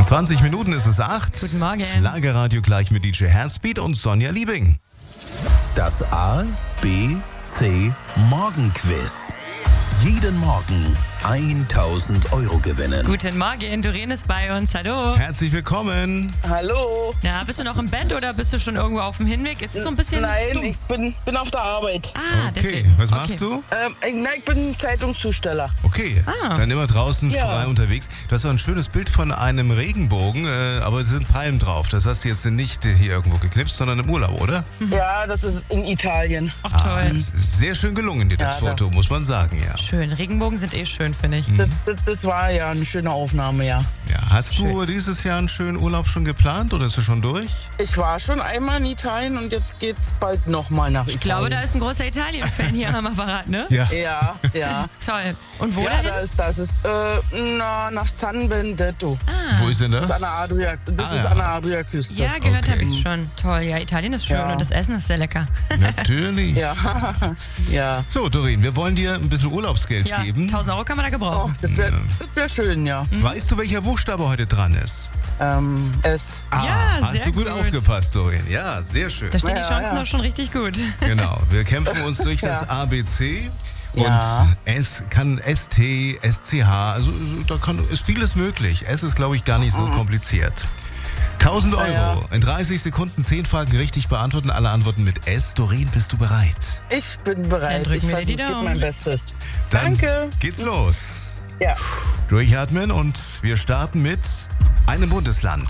20 Minuten ist es 8. Guten Morgen. Schlagerradio gleich mit DJ Herzbeat und Sonja Liebing. Das A, B, C Morgenquiz. Jeden Morgen 1.000 Euro gewinnen. Guten Morgen, Doreen ist bei uns. Hallo. Herzlich willkommen. Hallo. Na, bist du noch im Bett oder bist du schon irgendwo auf dem Hinweg? Ist es so ein bisschen... Nein, ich bin auf der Arbeit. Ah, Okay, deswegen. was machst du? Ich bin Zeitungszusteller. Okay, dann immer draußen Ja. frei unterwegs. Du hast auch ein schönes Bild von einem Regenbogen, aber es sind Palmen drauf. Das hast du jetzt nicht hier irgendwo geknipst, sondern im Urlaub, oder? Ja, das ist in Italien. Ach, toll. Das ist sehr schön gelungen, dir das Ja, Foto, muss man sagen, ja. Schön. Regenbogen sind schön, finde ich. Das war ja eine schöne Aufnahme, ja. Ja, hast du dieses Jahr einen schönen Urlaub schon geplant oder ist du schon durch? Ich war schon einmal in Italien und jetzt geht's bald nochmal nach Italien. Ich glaube, da ist ein großer Italien-Fan hier am Apparat, ne? Ja. Ja. Toll. Und wo Ja, dahin? das ist nach San Benedetto. Wo ist denn das? Das ist ja. an der Adriaküste. Ja, gehört Okay. habe ich schon. Toll, ja, Italien ist schön Ja. und das Essen ist sehr lecker. Natürlich. Ja. Ja. So, Doreen, wir wollen dir ein bisschen Urlaubsgeld Ja, geben. 1.000 Euro kann man da Oh, gebrauchen. das wär schön, ja. Weißt du, welcher Buchstabe heute dran ist? Es. Ja, hast sehr du gut gut. aufgepasst, Doreen. Ja, sehr schön. Da stehen die Ja, Chancen ja. doch schon richtig gut. Genau, wir kämpfen uns durch das ABC. Und Ja. S kann ST, SCH, also ist vieles möglich. S ist, glaube ich, gar nicht so kompliziert. 1.000 Euro. Ja. In 30 Sekunden 10 Fragen richtig beantworten. Alle Antworten mit S. Doreen, bist du bereit? Ich bin bereit. Dann drücken Ich wir dir die versuche Daumen. mein Bestes. Dann Danke. geht's los. Ja. Durchatmen und wir starten mit einem Bundesland.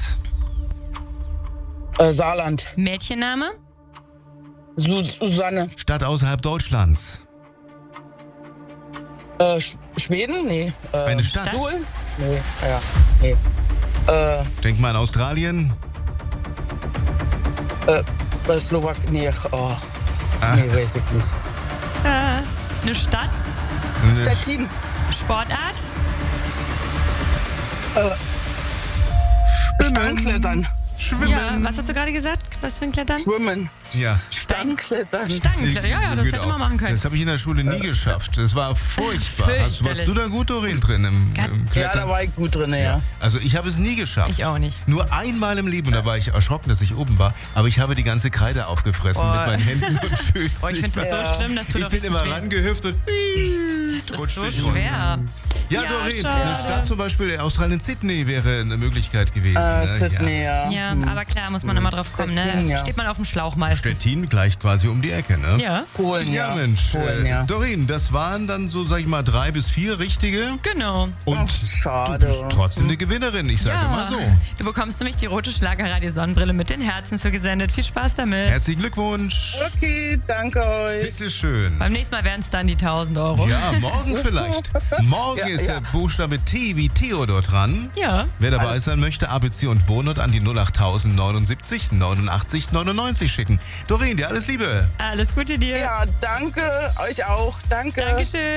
Saarland. Mädchenname? Susanne. Stadt außerhalb Deutschlands. Schweden? Nee. Eine Stadt. Polen? Nee. Ja. Nee. Denk mal an Australien. Slowak. Nee. Oh. Nee, weiß ich nicht. Eine Stadt? Stettin. Sportart? Stangklettern. Schwimmen. Ja, was hast du gerade gesagt? Was für ein Klettern? Schwimmen. Ja. Stangklettern. Stangenklettern, ja, das hätte man machen können. Das habe ich in der Schule nie geschafft. Das war furchtbar. Warst Fürchterlich. du da gut, Doreen, drin im Ja, Klettern? da war ich gut drin, ja. Also ich habe es nie geschafft. Ich auch nicht. Nur einmal im Leben, da war ich erschrocken, dass ich oben war, aber ich habe die ganze Kreide aufgefressen Oh. mit meinen Händen und Füßen. Boah, ich finde das Ja. so schlimm, dass du Ich doch bin richtig immer weh. rangehüpft und Das ist rutschte so ich runter. schwer. Ja, Ja, Doreen, schade. eine Stadt zum Beispiel, Australien, Sydney wäre eine Möglichkeit gewesen. Ne? Sydney, ja. Ja, aber klar, muss man immer drauf kommen, ne? Stettin, ja. Steht man auf dem Schlauch meistens. Stettin gleich quasi um die Ecke, ne? Ja, Polen, ja. Ja, Mensch. Polen, ja. Doreen, das waren dann so, sag ich mal, 3 bis 4 richtige. genau. Und Ach, du schade. bist trotzdem eine Gewinnerin, ich sage mal so. Du bekommst nämlich die rote Schlagerradio-Sonnenbrille mit den Herzen zugesendet. Viel Spaß damit. Herzlichen Glückwunsch. Okay, danke euch. Bitteschön. Beim nächsten Mal wären es dann die 1.000 Euro. Ja, morgen vielleicht. Morgen Ja, ist ja. der Buchstabe T wie Theodor dran. Ja. Wer dabei sein möchte, ABC und Wohnort an die 08079 89 99 schicken. Doreen, dir alles Liebe. Alles Gute dir. Ja, danke. Euch auch. Danke. Dankeschön.